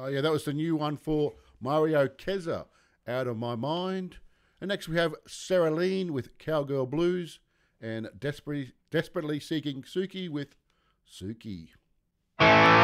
Oh, yeah, that was the new one for Mario Keza, Out of My Mind. And next we have Sarah Lean with Cowgirl Blues and Desperately Seeking Suki with Suki.